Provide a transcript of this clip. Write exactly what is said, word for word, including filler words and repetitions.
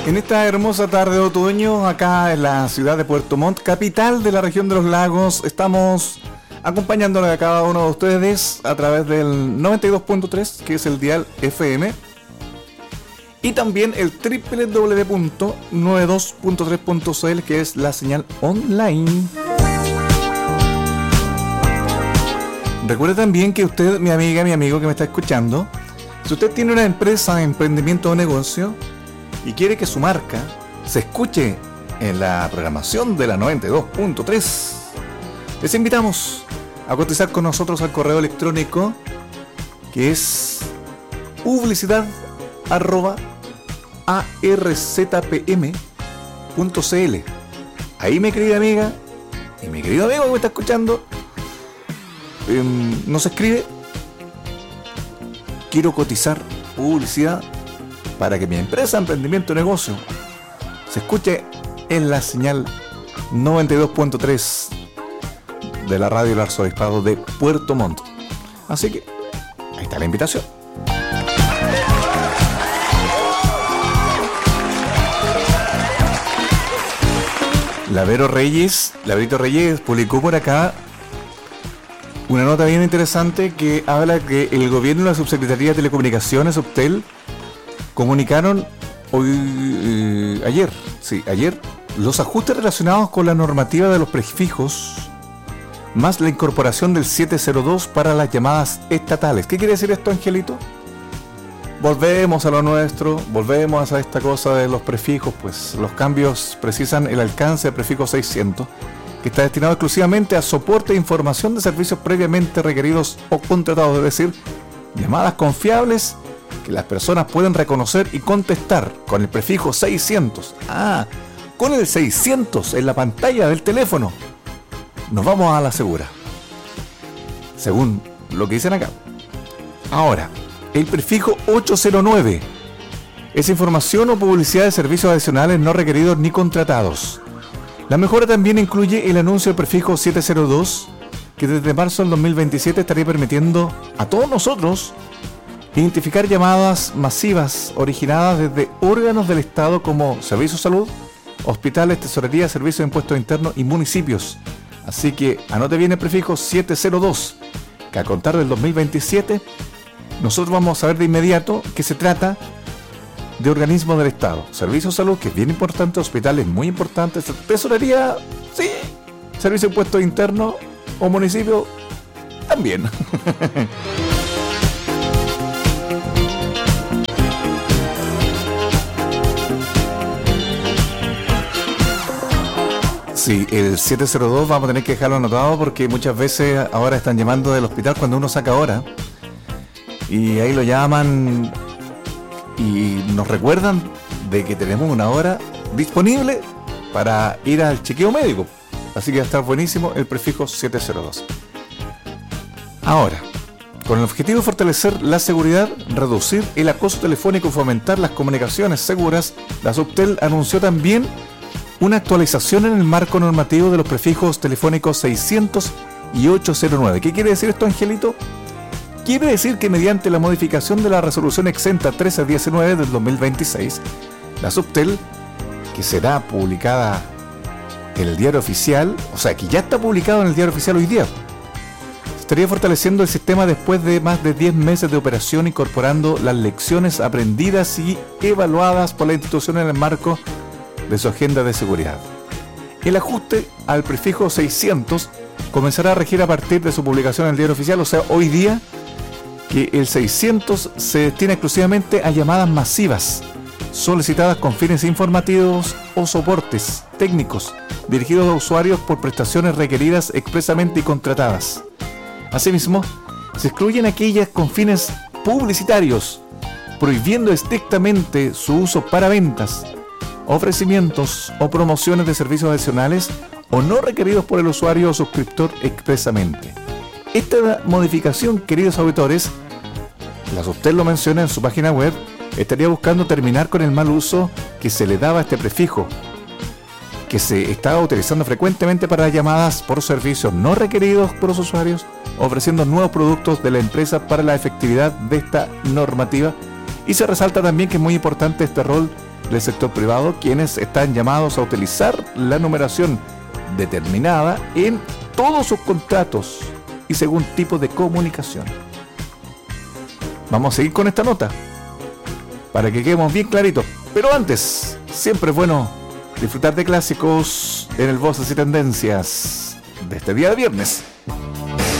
En esta hermosa tarde de otoño, acá en la ciudad de Puerto Montt, capital de la región de los lagos, estamos acompañándole a cada uno de ustedes a través del noventa y dos punto tres, que es el dial F M, y también el doble u doble u doble u punto noventa y dos punto tres punto c l, que es la señal online. Recuerde también que usted, mi amiga, mi amigo que me está escuchando, si usted tiene una empresa, emprendimiento o negocio y quiere que su marca se escuche en la programación de la noventa y dos punto tres, les invitamos a cotizar con nosotros al correo electrónico que es publicidad arroba a r z p m punto c l. Ahí, mi querida amiga y mi querido amigo que me está escuchando, eh, nos escribe: quiero cotizar publicidad para que mi empresa, emprendimiento o negocio se escuche en la señal noventa y dos punto tres de la radio del Arzobispado de Puerto Montt. Así que ahí está la invitación. La Vero Reyes, la Verito Reyes publicó por acá una nota bien interesante que habla que el gobierno y la Subsecretaría de Telecomunicaciones, Subtel, comunicaron hoy, eh, ayer, sí, ayer, los ajustes relacionados con la normativa de los prefijos, más la incorporación del setecientos dos para las llamadas estatales. ¿Qué quiere decir esto, Angelito? Volvemos a lo nuestro, volvemos a esta cosa de los prefijos, pues los cambios precisan el alcance del prefijo seiscientos, que está destinado exclusivamente a soporte e información de servicios previamente requeridos o contratados, es decir, llamadas confiables que las personas pueden reconocer y contestar con el prefijo seiscientos. Ah, con el seiscientos en la pantalla del teléfono nos vamos a la segura, según lo que dicen acá. Ahora, el prefijo ochocientos nueve es información o publicidad de servicios adicionales no requeridos ni contratados. La mejora también incluye el anuncio del prefijo setecientos dos, que desde marzo del dos mil veintisiete estaría permitiendo a todos nosotros identificar llamadas masivas originadas desde órganos del Estado como Servicios de Salud, hospitales, tesorería, servicios de impuestos internos y municipios. Así que anote bien el prefijo setecientos dos, que a contar del dos mil veintisiete nosotros vamos a ver de inmediato que se trata de organismos del Estado. Servicios de Salud, que es bien importante, hospitales muy importantes, tesorería, sí, servicio de impuestos internos o municipio, también. Sí, el setecientos dos vamos a tener que dejarlo anotado porque muchas veces ahora están llamando del hospital cuando uno saca hora y ahí lo llaman y nos recuerdan de que tenemos una hora disponible para ir al chequeo médico. Así que va a estar buenísimo el prefijo setecientos dos. Ahora, con el objetivo de fortalecer la seguridad, reducir el acoso telefónico y fomentar las comunicaciones seguras, la Subtel anunció también una actualización en el marco normativo de los prefijos telefónicos seiscientos y ochocientos nueve. ¿Qué quiere decir esto, Angelito? Quiere decir que mediante la modificación de la resolución exenta trece diecinueve del dos mil veintiséis, la Subtel, que será publicada en el diario oficial, o sea, que ya está publicado en el diario oficial hoy día, estaría fortaleciendo el sistema después de más de diez meses de operación, incorporando las lecciones aprendidas y evaluadas por la institución en el marco de su agenda de seguridad. El ajuste al prefijo seiscientos comenzará a regir a partir de su publicación en el diario oficial, o sea, hoy día, que el seiscientos se destina exclusivamente a llamadas masivas solicitadas con fines informativos o soportes técnicos dirigidos a usuarios por prestaciones requeridas expresamente y contratadas. Asimismo, se excluyen aquellas con fines publicitarios, prohibiendo estrictamente su uso para ventas, ofrecimientos o promociones de servicios adicionales o no requeridos por el usuario o suscriptor expresamente. Esta modificación, queridos auditores, la Subtel lo menciona en su página web, estaría buscando terminar con el mal uso que se le daba a este prefijo, que se estaba utilizando frecuentemente para llamadas por servicios no requeridos por los usuarios, ofreciendo nuevos productos de la empresa para la efectividad de esta normativa. Y se resalta también que es muy importante este rol del sector privado, quienes están llamados a utilizar la numeración determinada en todos sus contratos y según tipo de comunicación. Vamos a seguir con esta nota para que quedemos bien claritos. Pero antes, siempre es bueno disfrutar de clásicos en el Voces y Tendencias de este día de viernes.